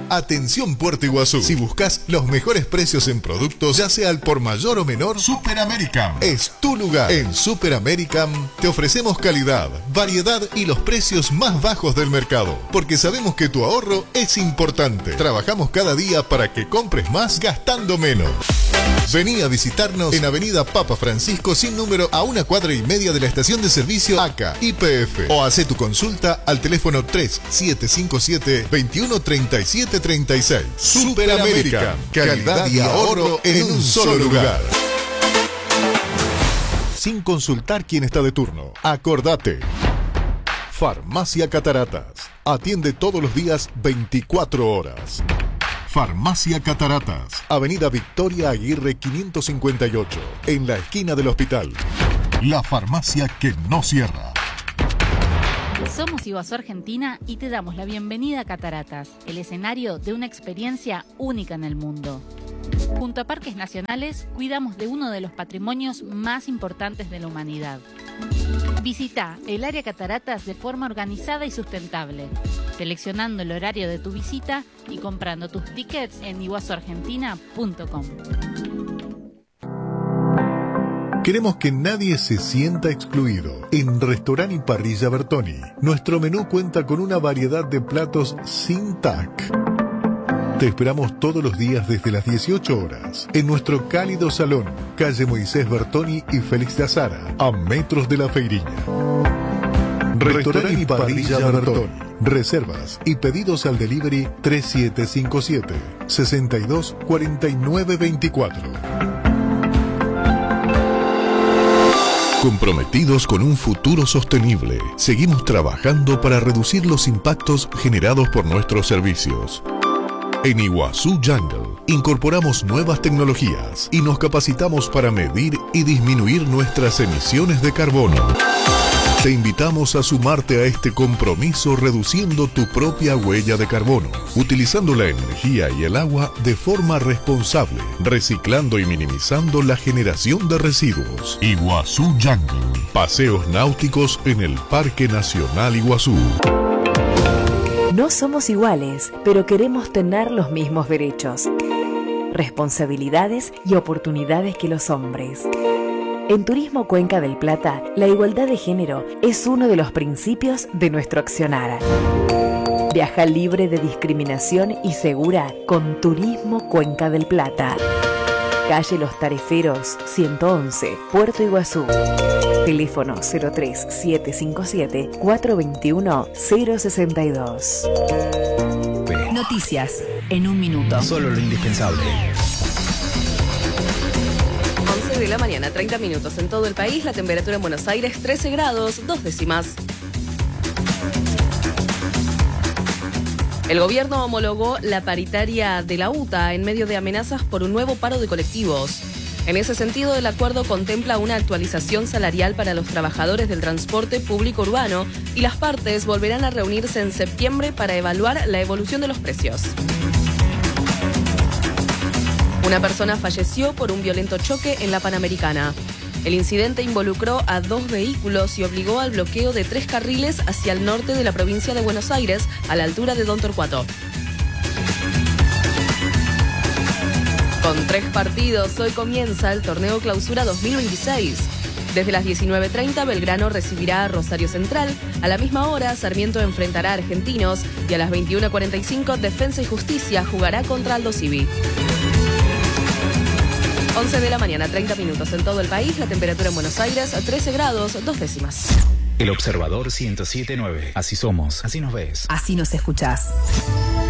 Atención Puerto Iguazú. Si buscas los mejores precios en productos, ya sea al por mayor o menor, Super American es tu lugar. En Super American te ofrecemos calidad, variedad y los precios más bajos del mercado, porque sabemos que tu ahorro es importante. Trabajamos cada día para que compres más gastando menos. Vení a visitarnos en Avenida Papa Francisco sin número, a 1,5 cuadras de la estación de servicio ACA YPF, o hacé tu consulta al teléfono 3757-213736. Super American, calidad y ahorro en un solo lugar. Sin consultar quién está de turno, acordate. Farmacia Cataratas. Atiende todos los días 24 horas. Farmacia Cataratas, Avenida Victoria Aguirre 558, en la esquina del hospital. La farmacia que no cierra. Somos Iguazú Argentina y te damos la bienvenida a Cataratas, el escenario de una experiencia única en el mundo. Junto a Parques Nacionales, cuidamos de uno de los patrimonios más importantes de la humanidad. Visita el área Cataratas de forma organizada y sustentable, seleccionando el horario de tu visita y comprando tus tickets en iguazuargentina.com. Queremos que nadie se sienta excluido. En Restaurant y Parrilla Bertoni, nuestro menú cuenta con una variedad de platos sin TAC. Te esperamos todos los días desde las 18 horas en nuestro cálido salón, calle Moisés Bertoni y Félix de Azara, a metros de la Feiriña. Restaurant y Parrilla Bertoni. Reservas y pedidos al delivery 3757 624924. Comprometidos con un futuro sostenible, seguimos trabajando para reducir los impactos generados por nuestros servicios. En Iguazú Jungle incorporamos nuevas tecnologías y nos capacitamos para medir y disminuir nuestras emisiones de carbono. Te invitamos a sumarte a este compromiso reduciendo tu propia huella de carbono, utilizando la energía y el agua de forma responsable, reciclando y minimizando la generación de residuos. Iguazú Jungle. Paseos náuticos en el Parque Nacional Iguazú. No somos iguales, pero queremos tener los mismos derechos, responsabilidades y oportunidades que los hombres. En Turismo Cuenca del Plata, la igualdad de género es uno de los principios de nuestro accionar. Viaja libre de discriminación y segura con Turismo Cuenca del Plata. Calle Los Tareferos, 111, Puerto Iguazú. Teléfono 03757-421-062. Noticias en un minuto. Solo lo indispensable. 11 de la mañana, 30 minutos en todo el país. La temperatura en Buenos Aires, 13 grados, 2 décimas. El gobierno homologó la paritaria de la UTA en medio de amenazas por un nuevo paro de colectivos. En ese sentido, el acuerdo contempla una actualización salarial para los trabajadores del transporte público urbano y las partes volverán a reunirse en septiembre para evaluar la evolución de los precios. Una persona falleció por un violento choque en la Panamericana. El incidente involucró a 2 vehículos y obligó al bloqueo de 3 carriles hacia el norte de la provincia de Buenos Aires, a la altura de Don Torcuato. Con 3 partidos, hoy comienza el torneo Clausura 2026. Desde las 19:30, Belgrano recibirá a Rosario Central. A la misma hora, Sarmiento enfrentará a Argentinos. Y a las 21:45, Defensa y Justicia jugará contra Aldo Civi. 11 de la mañana, 30 minutos en todo el país. La temperatura en Buenos Aires, 13 grados, 2 décimas. El Observador 107.9. Así somos, así nos ves. Así nos escuchás.